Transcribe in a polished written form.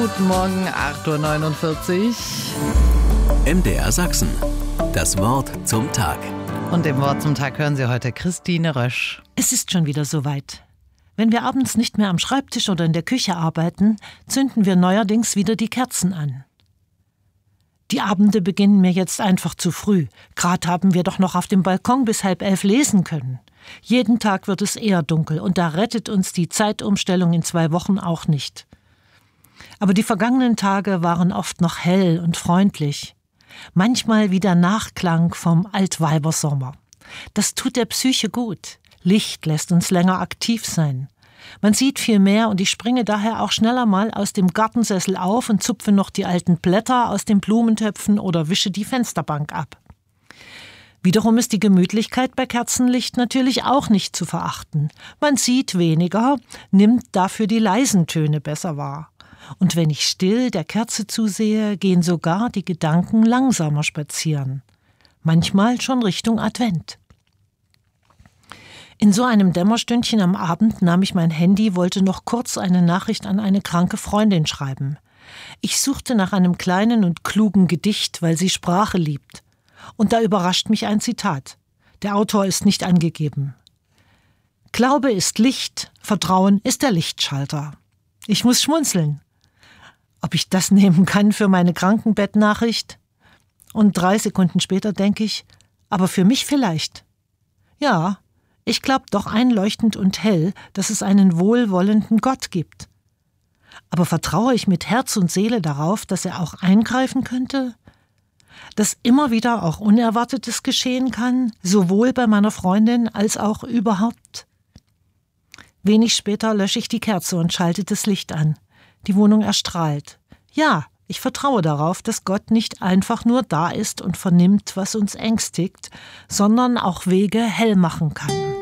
Guten Morgen, 8:49 Uhr. MDR Sachsen. Das Wort zum Tag. Und im Wort zum Tag hören Sie heute Christine Rösch. Es ist schon wieder soweit. Wenn wir abends nicht mehr am Schreibtisch oder in der Küche arbeiten, zünden wir neuerdings wieder die Kerzen an. Die Abende beginnen mir jetzt einfach zu früh. Gerade haben wir doch noch auf dem Balkon bis 10:30 lesen können. Jeden Tag wird es eher dunkel und da rettet uns die Zeitumstellung in 2 Wochen auch nicht. Aber die vergangenen Tage waren oft noch hell und freundlich. Manchmal wie der Nachklang vom Altweibersommer. Das tut der Psyche gut. Licht lässt uns länger aktiv sein. Man sieht viel mehr und ich springe daher auch schneller mal aus dem Gartensessel auf und zupfe noch die alten Blätter aus den Blumentöpfen oder wische die Fensterbank ab. Wiederum ist die Gemütlichkeit bei Kerzenlicht natürlich auch nicht zu verachten. Man sieht weniger, nimmt dafür die leisen Töne besser wahr. Und wenn ich still der Kerze zusehe, gehen sogar die Gedanken langsamer spazieren. Manchmal schon Richtung Advent. In so einem Dämmerstündchen am Abend nahm ich mein Handy, wollte noch kurz eine Nachricht an eine kranke Freundin schreiben. Ich suchte nach einem kleinen und klugen Gedicht, weil sie Sprache liebt. Und da überrascht mich ein Zitat. Der Autor ist nicht angegeben. Glaube ist Licht, Vertrauen ist der Lichtschalter. Ich muss schmunzeln. Ob ich das nehmen kann für meine Krankenbettnachricht? Und 3 Sekunden später denke ich, aber für mich vielleicht. Ja, ich glaube doch einleuchtend und hell, dass es einen wohlwollenden Gott gibt. Aber vertraue ich mit Herz und Seele darauf, dass er auch eingreifen könnte? Dass immer wieder auch Unerwartetes geschehen kann, sowohl bei meiner Freundin als auch überhaupt? Wenig später lösche ich die Kerze und schalte das Licht an. Die Wohnung erstrahlt. Ja, ich vertraue darauf, dass Gott nicht einfach nur da ist und vernimmt, was uns ängstigt, sondern auch Wege hell machen kann.